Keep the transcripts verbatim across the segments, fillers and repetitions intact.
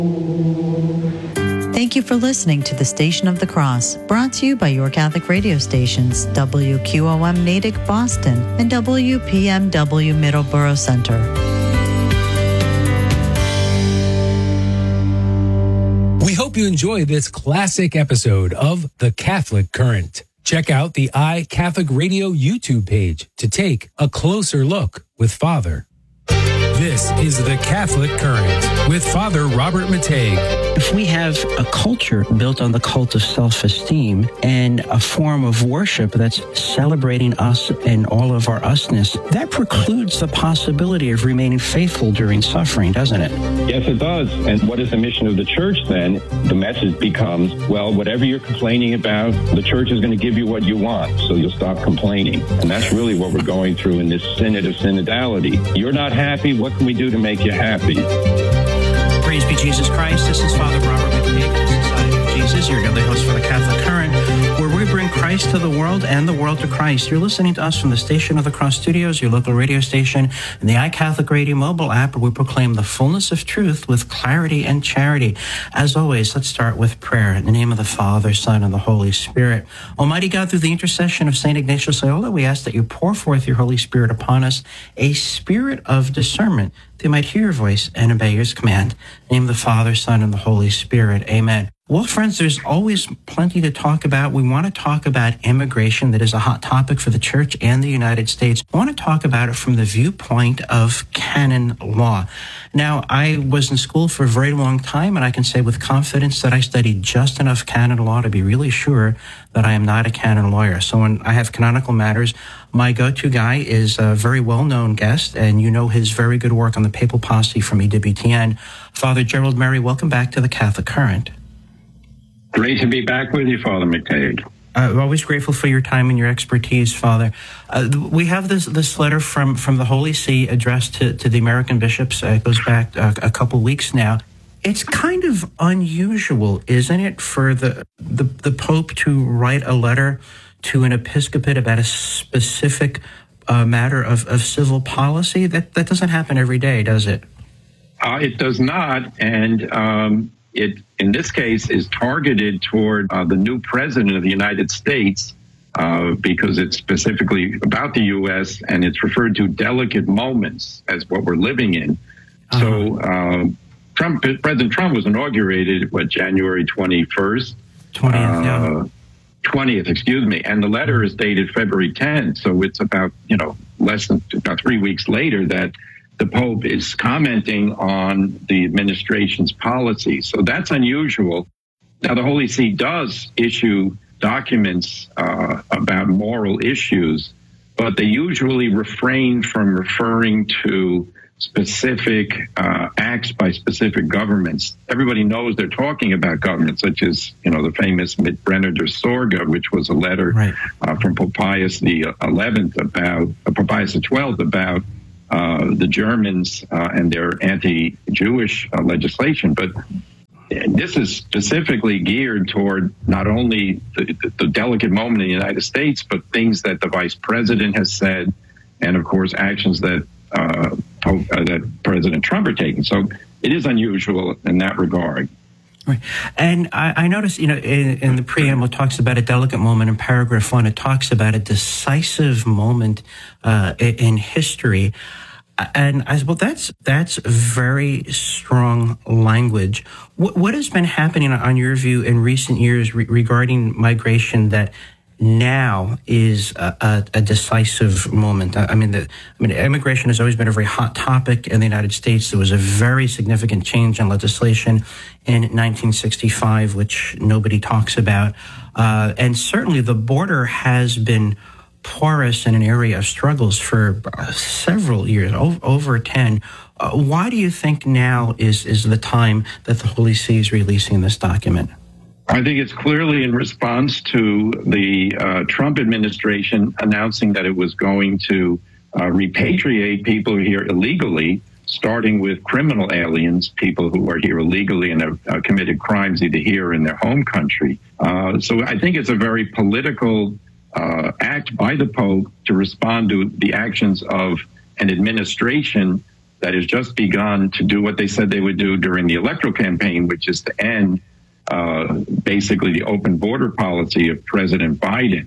Thank you for listening to the Station of the Cross, brought to you by your Catholic radio stations, W Q O M Natick, Boston, and W P M W Middleborough Center. We hope you enjoy this classic episode of The Catholic Current. Check out the iCatholic Radio YouTube page to take a closer look with Father. This is The Catholic Current with Father Robert Matei. If we have a culture built on the cult of self-esteem and a form of worship that's celebrating us and all of our usness, that precludes the possibility of remaining faithful during suffering, doesn't it? Yes, it does. And what is the mission of the church then? The message becomes, well, whatever you're complaining about, the church is going to give you what you want, so you'll stop complaining. And that's really what we're going through in this synod of synodality. You're not happy. What can we do to make you happy? Praise be Jesus Christ. This is Father Robert Matei of the Society of Jesus, your daily host for the Catholic Current, where we bring Christ to the world and the world to Christ. You're listening to us from the Station of the Cross Studios, your local radio station, and the iCatholic Radio mobile app, where we proclaim the fullness of truth with clarity and charity. As always, let's start with prayer. In the name of the Father, Son, and the Holy Spirit. Almighty God, through the intercession of Saint Ignatius Loyola, we ask that you pour forth your Holy Spirit upon us, a spirit of discernment, they might hear your voice and obey your command. In the name of the Father, Son, and the Holy Spirit. Amen. Well, friends, there's always plenty to talk about. We want to talk about immigration. That is a hot topic for the Church and the United States. I want to talk about it from the viewpoint of canon law. Now, I was in school for a very long time, and I can say with confidence that I studied just enough canon law to be really sure that I am not a canon lawyer. So when I have canonical matters, my go-to guy is a very well-known guest, and you know his very good work on the Papal Posse from E W T N. Father Gerald Murray, welcome back to the Catholic Current. Great to be back with you, Father McTague. I'm always grateful for your time and your expertise, Father. Uh, we have this this letter from, from the Holy See addressed to, to the American bishops. Uh, it goes back uh, a couple weeks now. It's kind of unusual, isn't it, for the, the, the Pope to write a letter to an episcopate about a specific uh, matter of, of civil policy? That, that doesn't happen every day, does it? Uh, it does not, and um, it, in this case, is targeted toward uh, the new president of the United States uh, because it's specifically about the U S and it's referred to delicate moments as what we're living in. Uh-huh. So uh, Trump, President Trump was inaugurated, what, January twenty-first? twentieth, uh, yeah. twentieth, excuse me, and the letter is dated February tenth, so it's about, you know, less than about three weeks later that the Pope is commenting on the administration's policy. So that's unusual. Now, the Holy See does issue documents uh, about moral issues, but they usually refrain from referring to specific uh, acts by specific governments. Everybody knows they're talking about governments, such as, you know, the famous Mit Brenner der Sorge, which was a letter right. uh, from Pope Pius the eleventh about, uh, Pope Pius the twelfth about uh, the Germans uh, and their anti-Jewish uh, legislation. But this is specifically geared toward not only the, the delicate moment in the United States, but things that the vice president has said, and of course actions that uh, Pope, uh, that President Trump are taking. So it is unusual in that regard. Right. And I, I noticed, you know, in, in the preamble, it talks about a delicate moment. In paragraph one, it talks about a decisive moment uh, in history. And I said, well, that's that's very strong language. What, what has been happening, on your view, in recent years re- regarding migration that now is a, a, a decisive moment? I mean, the, I mean, immigration has always been a very hot topic in the United States. There was a very significant change in legislation in nineteen sixty-five, which nobody talks about. Uh, and certainly the border has been porous in an area of struggles for uh, several years, over, over ten. Uh, why do you think now is, is the time that the Holy See is releasing this document? I think it's clearly in response to the uh, Trump administration announcing that it was going to uh, repatriate people here illegally, starting with criminal aliens, people who are here illegally and have uh, committed crimes either here or in their home country. Uh, so I think it's a very political uh, act by the Pope to respond to the actions of an administration that has just begun to do what they said they would do during the electoral campaign, which is to end uh, basically the open border policy of President Biden.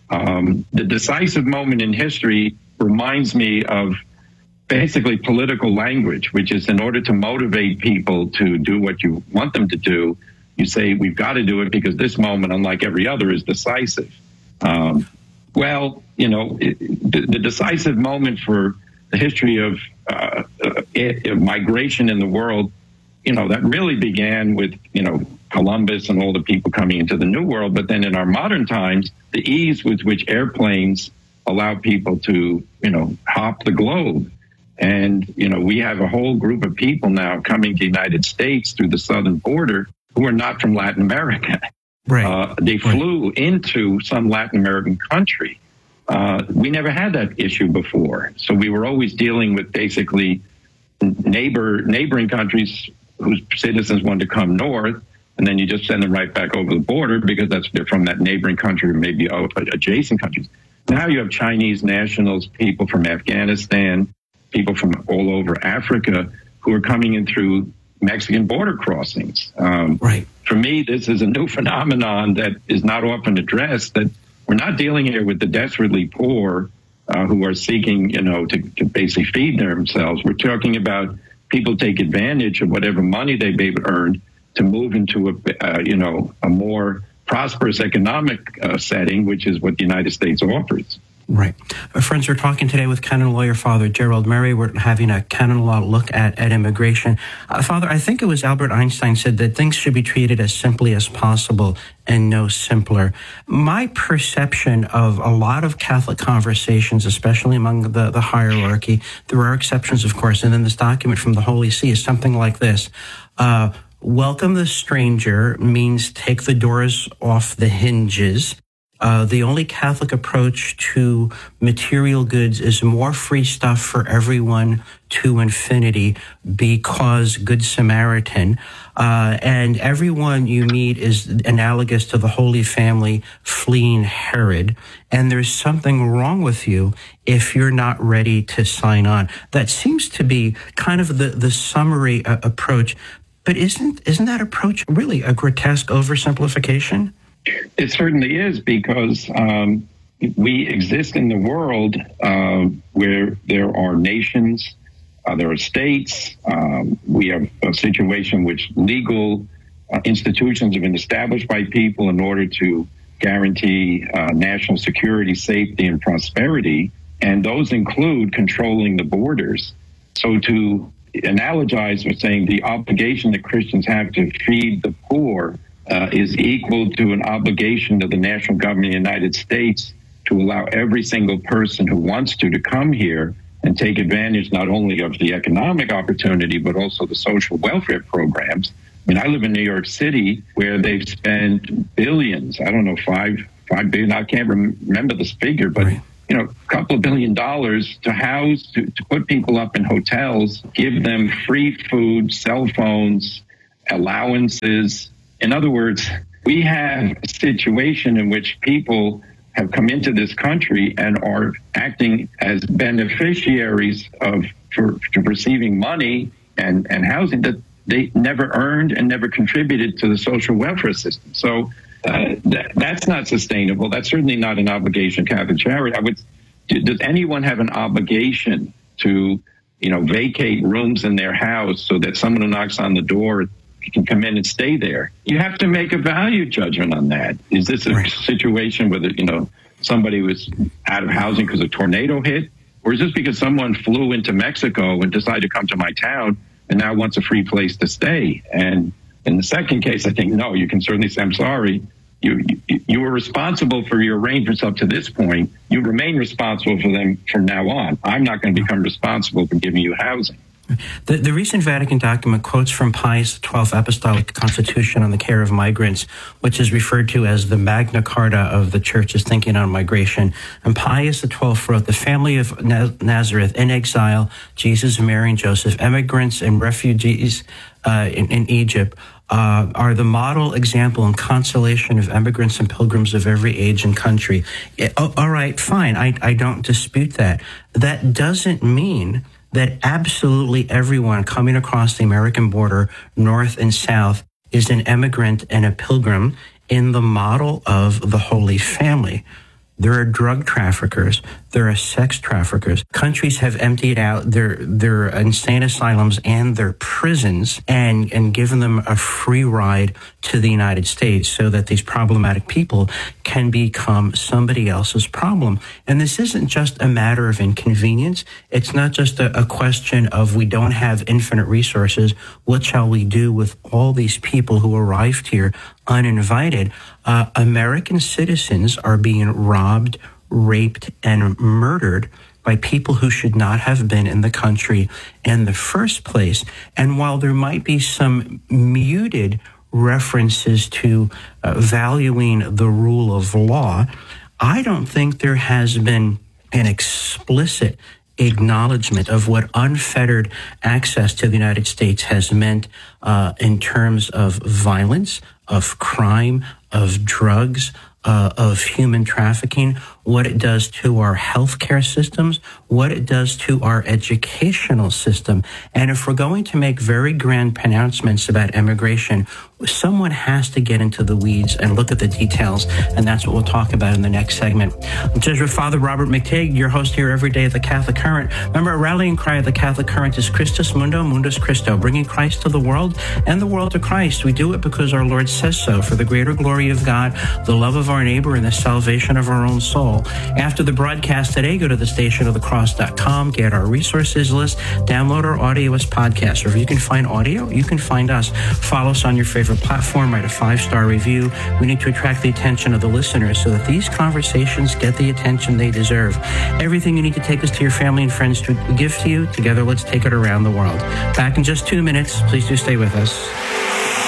Um, the decisive moment in history reminds me of basically political language, which is in order to motivate people to do what you want them to do, you say, we've got to do it because this moment, unlike every other, is decisive. Um, well, you know, it, the, the decisive moment for the history of, uh, uh, of migration in the world, you know, that really began with, you know, Columbus and all the people coming into the New World. But then in our modern times, the ease with which airplanes allow people to, you know, hop the globe. And, you know, we have a whole group of people now coming to the United States through the southern border who are not from Latin America. Right. Uh, they flew right. into some Latin American country. Uh, we never had that issue before. So we were always dealing with basically neighbor neighboring countries whose citizens wanted to come north, and then you just send them right back over the border because that's they're from that neighboring country or maybe adjacent countries. Now you have Chinese nationals, people from Afghanistan, people from all over Africa who are coming in through Mexican border crossings. Um, right. For me, this is a new phenomenon that is not often addressed, that we're not dealing here with the desperately poor uh, who are seeking, you know, to, to basically feed themselves. We're talking about people take advantage of whatever money they've earned to move into a, uh, you know, a more prosperous economic uh, setting, which is what the United States offers. Right. Uh, friends, we're talking today with canon lawyer Father Gerald Murray. We're having a canon law look at, at immigration. Uh, Father, I think it was Albert Einstein said that things should be treated as simply as possible and no simpler. My perception of a lot of Catholic conversations, especially among the, the hierarchy, there are exceptions, of course, and then this document from the Holy See is something like this. Uh, welcome the stranger means take the doors off the hinges. Uh, the only Catholic approach to material goods is more free stuff for everyone to infinity because Good Samaritan. Uh, and everyone you meet is analogous to the Holy Family fleeing Herod. And there's something wrong with you if you're not ready to sign on. That seems to be kind of the, the summary uh, approach. But isn't, isn't that approach really a grotesque oversimplification? It certainly is, because um, we exist in the world uh, where there are nations, uh, there are states. Um, we have a situation in which legal uh, institutions have been established by people in order to guarantee uh, national security, safety, and prosperity. And those include controlling the borders. So to analogize with saying the obligation that Christians have to feed the poor Uh, is equal to an obligation to the national government of the United States to allow every single person who wants to to come here and take advantage not only of the economic opportunity, but also the social welfare programs. I mean, I live in New York City where they've spent billions, I don't know, five, five billion, I can't rem- remember this figure, but right. you know, a couple of billion dollars to house, to, to put people up in hotels, give them free food, cell phones, allowances. In other words, we have a situation in which people have come into this country and are acting as beneficiaries of for, for receiving money and, and housing that they never earned and never contributed to the social welfare system. So uh, that, that's not sustainable. That's certainly not an obligation of Catholic Charity. I would. Does anyone have an obligation to, you know, vacate rooms in their house so that someone who knocks on the door can come in and stay there? You have to make a value judgment on that. Is this a right. situation where, you know, somebody was out of housing because a tornado hit? Or is this because someone flew into Mexico and decided to come to my town and now wants a free place to stay? And in the second case, I think, no, you can certainly say, I'm sorry. You, you, you were responsible for your arrangements up to this point. You remain responsible for them from now on. I'm not going to become responsible for giving you housing. The, the recent Vatican document quotes from Pius the twelfth Apostolic Constitution on the Care of Migrants, which is referred to as the Magna Carta of the Church's thinking on migration. And Pius the twelfth wrote, the family of Nazareth in exile, Jesus, Mary, and Joseph, immigrants and refugees uh, in, in Egypt, uh, are the model, example, and consolation of immigrants and pilgrims of every age and country. It, oh, all right, fine, I, I don't dispute that. That doesn't mean that absolutely everyone coming across the American border, north and south, is an immigrant and a pilgrim in the model of the Holy Family. There are drug traffickers. There are sex traffickers. Countries have emptied out their their insane asylums and their prisons and, and given them a free ride to the United States so that these problematic people can become somebody else's problem. And this isn't just a matter of inconvenience. It's not just a, a question of we don't have infinite resources. What shall we do with all these people who arrived here uninvited? Uh, American citizens are being robbed, raped, and murdered by people who should not have been in the country in the first place. And while there might be some muted references to uh, valuing the rule of law, I don't think there has been an explicit acknowledgement of what unfettered access to the United States has meant uh, in terms of violence, of crime, of drugs, uh, of human trafficking, what it does to our healthcare systems, what it does to our educational system. And if we're going to make very grand pronouncements about immigration, someone has to get into the weeds and look at the details, and that's what we'll talk about in the next segment. I'm Jesuit Father Robert McTeigue, your host here every day at the Catholic Current. Remember, our rallying cry of the Catholic Current is Christus Mundo, Mundus Christo, bringing Christ to the world and the world to Christ. We do it because our Lord says so, for the greater glory of God, the love of our neighbor, and the salvation of our own soul. After the broadcast today, go to the station of the cross dot com, get our resources list, download our audio as podcasts. Or if you can find audio, you can find us. Follow us on your favorite platform, write a five-star review. We need to attract the attention of the listeners so that these conversations get the attention they deserve. Everything you need to take us to your family and friends to give to you. Together, let's take it around the world. Back in just two minutes. Please do stay with us.